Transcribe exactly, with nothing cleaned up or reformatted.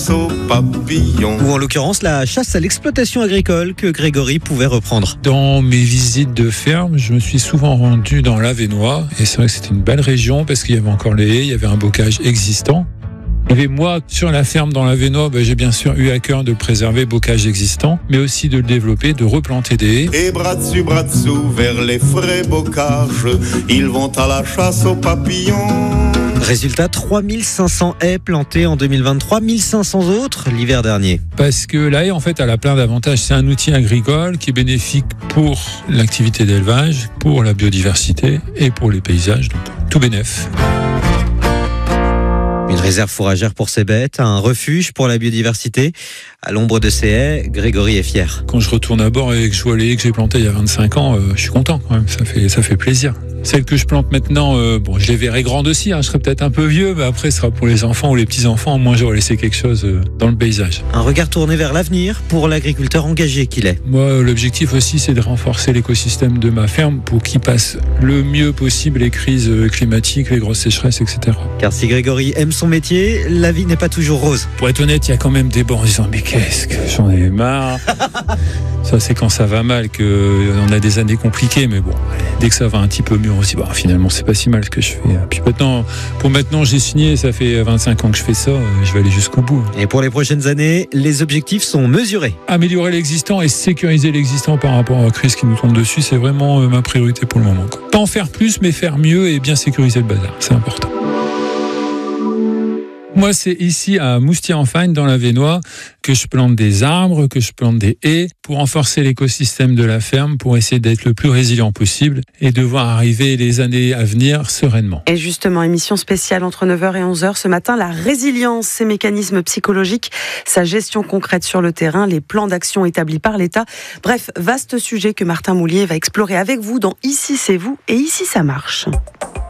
chasse aux papillons. Ou en l'occurrence la chasse à l'exploitation agricole que Grégory pouvait reprendre. Dans mes visites de ferme, je me suis souvent rendu dans l'Avesnois et c'est vrai que c'était une belle région parce qu'il y avait encore les haies, il y avait un bocage existant. Et moi, sur la ferme dans l'Avesnois, ben, j'ai bien sûr eu à cœur de préserver le bocage existant, mais aussi de le développer, de replanter des haies. Et bras dessus, bras dessous, vers les frais bocages, ils vont à la chasse aux papillons. Résultat, trois mille cinq cents haies plantées en deux mille vingt-trois, mille cinq cents autres l'hiver dernier. Parce que la haie, en fait, elle a plein d'avantages. C'est un outil agricole qui est bénéfique pour l'activité d'élevage, pour la biodiversité et pour les paysages. Donc, tout bénef. Une réserve fourragère pour ses bêtes, un refuge pour la biodiversité. À l'ombre de ces haies, Grégory est fier. Quand je retourne à bord et que je vois les haies que j'ai plantées il y a vingt-cinq ans, euh, je suis content quand même, ça fait, ça fait plaisir. Celles que je plante maintenant, euh, bon, je les verrai grandes aussi, hein, je serai peut-être un peu vieux, mais après ce sera pour les enfants ou les petits-enfants, au moins j'aurai laissé quelque chose euh, dans le paysage. Un regard tourné vers l'avenir pour l'agriculteur engagé qu'il est. Moi, l'objectif aussi, c'est de renforcer l'écosystème de ma ferme pour qu'il passe le mieux possible les crises climatiques, les grosses sécheresses, et cetera. Car si Grégory aime son métier, la vie n'est pas toujours rose. Pour être honnête, il y a quand même des bons en disant, mais qu'est-ce que j'en ai marre. Ça, c'est quand ça va mal qu'on a des années compliquées, mais bon, dès que ça va un petit peu mieux, on se dit, bah, finalement, c'est pas si mal ce que je fais. Puis maintenant, pour maintenant, j'ai signé, ça fait vingt-cinq ans que je fais ça, je vais aller jusqu'au bout. Et pour les prochaines années, les objectifs sont mesurés. Améliorer l'existant et sécuriser l'existant par rapport à la crise qui nous tombe dessus, c'est vraiment ma priorité pour le moment. Pas en faire plus, mais faire mieux et bien sécuriser le bazar, c'est important. Moi, c'est ici à Moustier-en-Fagne, dans l'Avesnois, que je plante des arbres, que je plante des haies pour renforcer l'écosystème de la ferme, pour essayer d'être le plus résilient possible et de voir arriver les années à venir sereinement. Et justement, émission spéciale entre neuf heures et onze heures ce matin, la résilience, ses mécanismes psychologiques, sa gestion concrète sur le terrain, les plans d'action établis par l'État. Bref, vaste sujet que Martin Moulier va explorer avec vous dans Ici c'est vous et Ici ça marche.